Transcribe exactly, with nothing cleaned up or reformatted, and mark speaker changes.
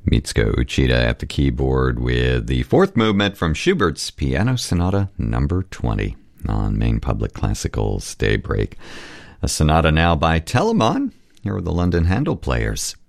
Speaker 1: Mitsuko Uchida at the keyboard with the fourth movement from Schubert's Piano Sonata number twenty on Maine Public Classical's Daybreak. A sonata now by Telemann. Here are the London Handel Players.